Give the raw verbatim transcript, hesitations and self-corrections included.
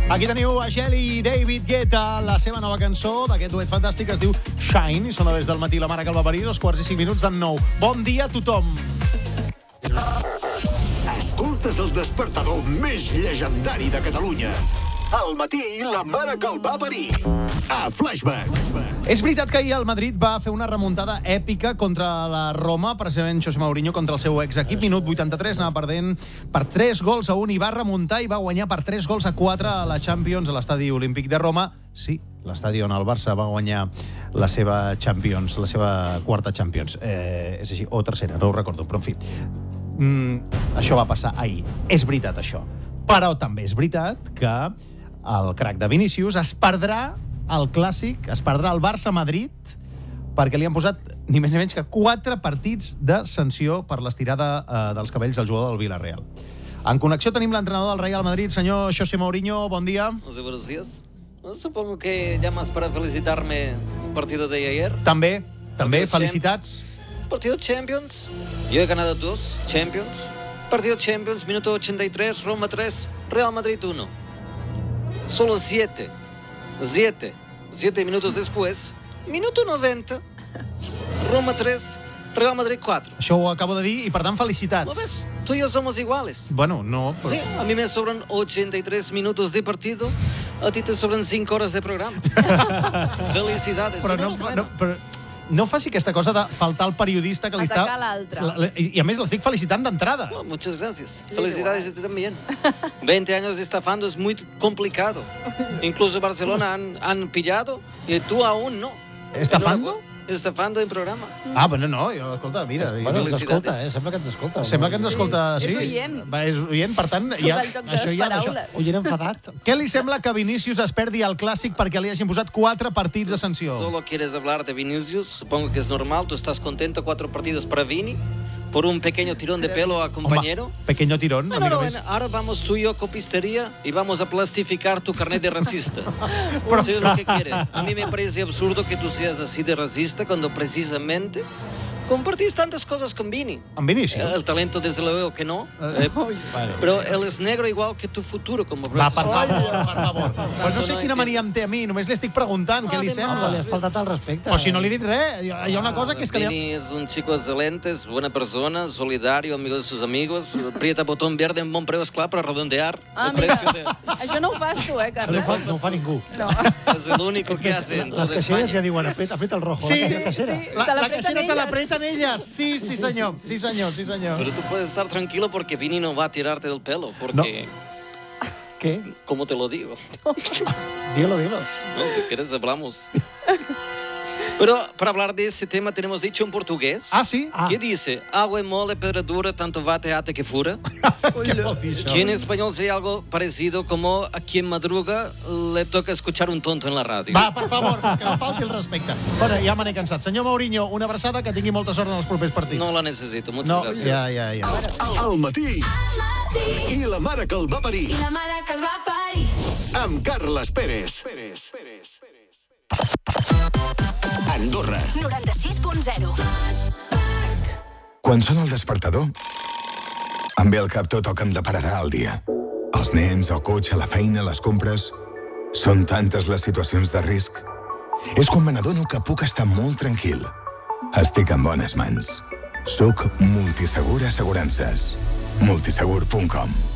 Aquí teniu a Shelly i David Guetta, la seva nova cançó d'aquest duet fantàstic es diu Shine, i sona des del matí la mare que el va parir, dos quarts i cinc minuts d'en nou. Bon dia a tothom. Escoltes el despertador més llegendari de Catalunya. Al matí, la mare que el va parir. A Flashback. És veritat que ahir el Madrid va fer una remuntada èpica contra la Roma, precisament José Mourinho contra el seu exequip. Minut vuitanta-tres, anava perdent per tres gols a un i va remuntar i va guanyar per tres gols a quatre a la Champions a l'estadi olímpic de Roma. Sí, l'estadi on el Barça va guanyar la seva Champions, la seva quarta Champions. Eh, és així, o tercera, no ho recordo, però en fi. Mm, això va passar ahir. És veritat, això. Però també és veritat que el crac de Vinícius es perdrà el clàssic, es perdrà el Barça-Madrid perquè li han posat ni més ni menys que quatre partits de sanció per l'estirada eh, dels cabells del jugador del Villarreal. En connexió tenim l'entrenador del Real Madrid, senyor José Mourinho. Bon dia. Hola, buenos días. Supongo que llamas para felicitarme el partido de ayer. També, també, Partido felicitats. Partido Champions. Yo he ganado dos Champions. Partido Champions, minuto ochenta y tres, Roma tres, Real Madrid uno. Solo siete, siete, siete minutos después, minuto noventa, Roma tres, Real Madrid cuatro. Això ho acabo de dir i, per tant, ¿Lo felicitats. ves? Tú y yo somos iguales. Bueno, no, però... Sí, a mí me sobran ochenta y tres minutos de partido, a ti te sobran cinco horas de programa. Felicidades. Però Sí, no, bueno, bueno. no, però no faci aquesta cosa de faltar al periodista que li està... Atacar l'altre. La- I, I a més l'estic felicitant d'entrada. Oh, muchas gracias. Sí, Felicidades a ti también. veinte años estafando es muy complicado. Incluso Barcelona han, han pillado y tú aún no. ¿Estafando? Estafando en programa. Ah, bueno, no, jo, escolta, mira... Bueno, ens Felicidades. escolta, eh? Sembla que ens escolta. Sembla que ens escolta, sí. És oient. Va, és oient, per tant... Sobre el joc de les paraules. Oient enfadat. Què li sembla que Vinícius es perdi al Clàssic perquè li hagin posat quatre partits de sanció? Solo quieres hablar de Vinicius. Supongo que es normal. Tú estás contento. Cuatro partidos para Vini. Por un pequeño tirón de pelo a compañero. Home, pequeño tirón, una Bueno, mica bueno, més. ahora vamos tú y yo a copistería y vamos a plastificar tu carnet de racista. Eso es lo que quieres. A mí me parece absurdo que tú seas así de racista cuando precisamente compartís tantas cosas con Vini. Amb Vinícius? El talento, desde luego, que no. Eh, pero él es negro igual que tu futuro como Va, per profesor. favor, per favor. Pues no sé quina mania em té a mi, només li estic preguntant què li de sembla. Li ha faltat el respecte. Però si no li he dit res, hi ha hi ha una cosa que és que li... ha- Vini es un chico excelente, es buena persona, solidario, amigo de sus amigos. Aprieta botón verde en Bon Preu, es clar, para redondear Ah, el mira, precio de... això no ho fas tu, eh, No, Carles? ho fa, no ho fa ningú. No. Es el único que hace en Les toda caixeres ja España. diuen, apreta, apreta el rojo. Sí, la caixera. sí. La, Te la l'apreten caixera te elles. l'apreten elles. Sí, sí, senyor. Sí, senyor, sí, senyor. Pero tú puedes estar tranquilo porque Vini no va a tirarte del pelo, porque, Què? como te lo digo, Dilo, dilo. ¿no? Si quieres hablamos. Pero para hablar de ese tema tenemos dicho en portugués. Ah, sí? Ah. ¿Qué dice? Agua es mole, pedra dura, tanto bate ate que fura. Què vol dir això? Que en español sería algo parecido como a quien madruga le toca escuchar un tonto en la radio. Va, per favor, que no falti el respecte. Bueno, ja me n'he cansat. Senyor Mourinho, una abraçada, que tingui molta sort en els propers partits. No la necesito, muchas No, gracias. ja, ja, ja. Al matí. I la mare que el va parir. I la mare que el va parir. Amb Carles Pérez. Pérez. Pérez. Andorra. noranta-sis punt zero. Quan sona el despertador, em ve al cap tot el que em depararà el dia. Els nens, el cotxe, la feina, les compres... Són tantes les situacions de risc. És quan me n'adono que puc estar molt tranquil. Estic en bones mans. Soc Multisegur Assegurances. multisegur punt com